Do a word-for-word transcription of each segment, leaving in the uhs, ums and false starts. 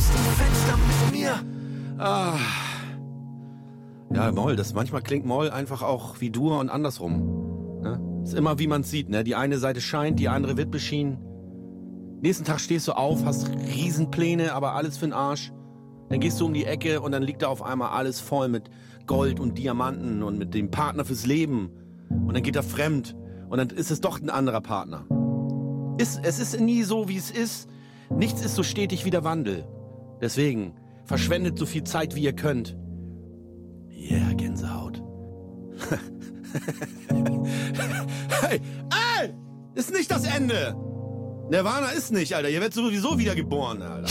aus dem Fenster mit mir. Ah. Ja, Moll, das manchmal klingt Moll einfach auch wie Dur und andersrum. Ne? Ist immer wie man sieht, ne? Die eine Seite scheint, die andere wird beschienen. Nächsten Tag stehst du auf, hast Riesenpläne, aber alles für'n Arsch. Dann gehst du um die Ecke und dann liegt da auf einmal alles voll mit Gold und Diamanten und mit dem Partner fürs Leben. Und dann geht er fremd und dann ist es doch ein anderer Partner. Ist, es ist nie so, wie es ist. Nichts ist so stetig wie der Wandel. Deswegen, verschwendet so viel Zeit, wie ihr könnt. Yeah, Gänsehaut. Hey, ey! Ist nicht das Ende! Nirvana ist nicht, Alter. Ihr werdet sowieso wieder geboren, Alter.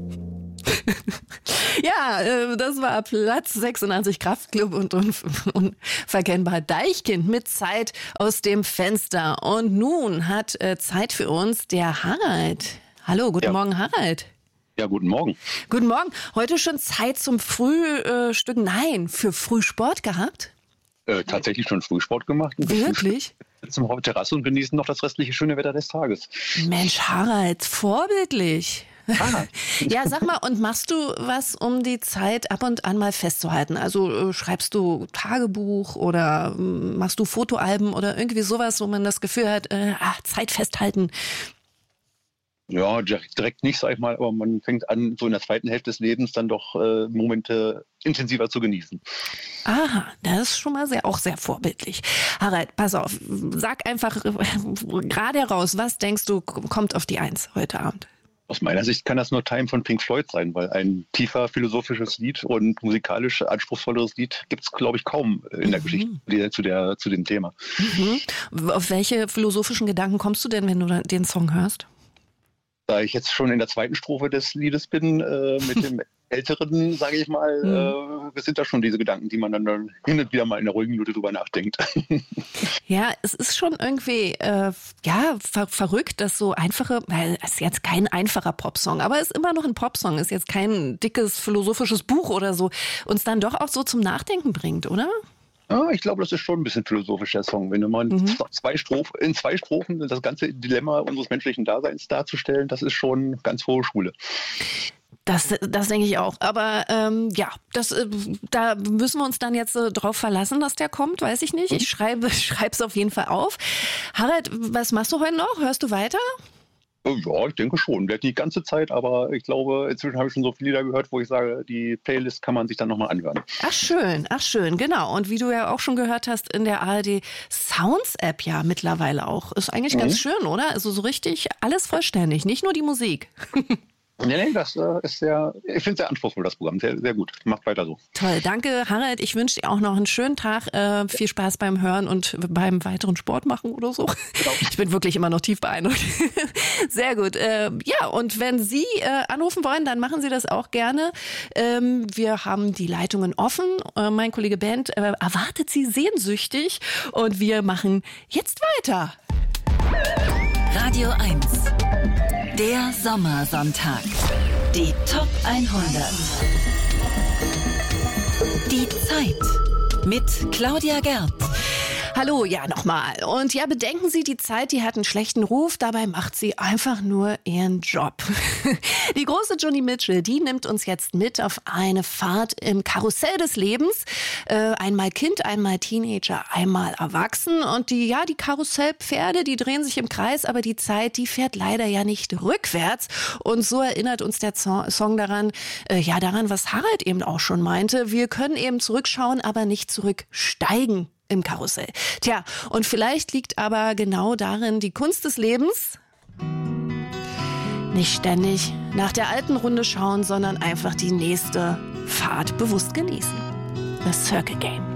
Ja, äh, das war Platz sechsundachtzig Kraftklub und unverkennbar Deichkind mit Zeit aus dem Fenster. Und nun hat äh, Zeit für uns der Harald. Hallo, guten ja. Morgen, Harald. Ja, guten Morgen. Guten Morgen. Heute schon Zeit zum Frühstück? Nein, für Frühsport gehabt? Äh, tatsächlich schon Frühsport gemacht. Wirklich? Zum auf der Terrasse und genießen noch das restliche schöne Wetter des Tages. Mensch, Harald, vorbildlich. Ah. Ja, sag mal, und machst du was, um die Zeit ab und an mal festzuhalten? Also äh, schreibst du Tagebuch oder äh, machst du Fotoalben oder irgendwie sowas, wo man das Gefühl hat, äh, ach, Zeit festhalten? Ja, direkt nicht, sag ich mal, aber man fängt an, so in der zweiten Hälfte des Lebens dann doch äh, Momente intensiver zu genießen. Aha, das ist schon mal sehr, auch sehr vorbildlich. Harald, pass auf, sag einfach äh, gerade heraus, was denkst du, kommt auf die Eins heute Abend? Aus meiner Sicht kann das nur Time von Pink Floyd sein, weil ein tiefer philosophisches Lied und musikalisch anspruchsvolleres Lied gibt es, glaube ich, kaum in der mhm. Geschichte zu, der, zu dem Thema. Mhm. Auf welche philosophischen Gedanken kommst du denn, wenn du den Song hörst? Da ich jetzt schon in der zweiten Strophe des Liedes bin, äh, mit dem Älteren, sage ich mal, mhm. äh, sind da schon diese Gedanken, die man dann hin und wieder mal in der ruhigen Minute drüber nachdenkt. Ja, es ist schon irgendwie äh, ja ver- verrückt, dass so einfache, weil es ist jetzt kein einfacher Popsong, aber es ist immer noch ein Popsong, ist jetzt kein dickes philosophisches Buch oder so, uns dann doch auch so zum Nachdenken bringt, oder? Ja, ich glaube, das ist schon ein bisschen philosophisch, der Song. Wenn man mhm. zwei Strophen, in zwei Strophen das ganze Dilemma unseres menschlichen Daseins darzustellen, das ist schon ganz hohe Schule. Das, das denke ich auch. Aber ähm, ja, das, äh, da müssen wir uns dann jetzt äh, drauf verlassen, dass der kommt, weiß ich nicht. Ich schreibe es auf jeden Fall auf. Harald, was machst du heute noch? Hörst du weiter? Ja, ich denke schon. Nicht die ganze Zeit, aber ich glaube, inzwischen habe ich schon so viele Lieder gehört, wo ich sage, die Playlist kann man sich dann nochmal anhören. Ach schön, ach schön, genau. Und wie du ja auch schon gehört hast, in der A R D Sounds App ja mittlerweile auch. Ist eigentlich mhm. ganz schön, oder? Also so richtig alles vollständig, nicht nur die Musik. Nee, nee, das äh, ist sehr, ich finde es sehr anspruchsvoll, das Programm. Sehr, sehr gut. Macht weiter so. Toll, danke Harald. Ich wünsche dir auch noch einen schönen Tag. Äh, viel Spaß beim Hören und beim weiteren Sport machen oder so. Genau. Ich bin wirklich immer noch tief beeindruckt. Sehr gut. Äh, ja, und wenn Sie äh, anrufen wollen, dann machen Sie das auch gerne. Ähm, wir haben die Leitungen offen. Äh, mein Kollege Bent äh, erwartet Sie sehnsüchtig. Und wir machen jetzt weiter. Radio eins. Der Sommersonntag. Die Top hundert. Die Zeit mit Claudia Gerth. Hallo, ja, nochmal. Und ja, bedenken Sie, die Zeit, die hat einen schlechten Ruf. Dabei macht sie einfach nur ihren Job. Die große Joni Mitchell, die nimmt uns jetzt mit auf eine Fahrt im Karussell des Lebens. Äh, einmal Kind, einmal Teenager, einmal Erwachsen. Und die, ja, die Karussellpferde, die drehen sich im Kreis, aber die Zeit, die fährt leider ja nicht rückwärts. Und so erinnert uns der Song daran, äh, ja, daran, was Harald eben auch schon meinte. Wir können eben zurückschauen, aber nicht zurücksteigen im Karussell. Tja, und vielleicht liegt aber genau darin die Kunst des Lebens. Nicht ständig nach der alten Runde schauen, sondern einfach die nächste Fahrt bewusst genießen. The Circle Game.